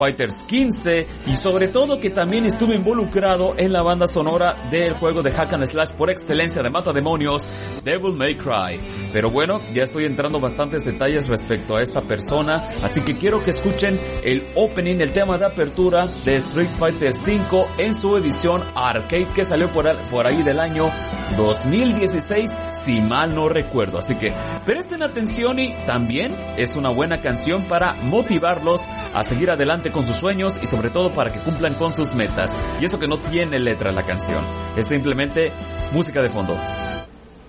Fighters 15 y sobre todo que también estuve involucrado en la banda sonora del juego de Hack and Slash por excelencia de matademonios, Devil May Cry. Pero bueno, ya estoy entrando bastantes detalles respecto a esta persona, así que quiero que escuchen el opening, el tema de apertura de Street Fighter 5 en su edición arcade que salió por ahí del año 2016, si mal no recuerdo. Así que presten atención y también es una buena canción para motivarlos a seguir adelante con sus sueños y sobre todo para que cumplan con sus metas. Y eso que no tiene letra la canción, es simplemente música de fondo.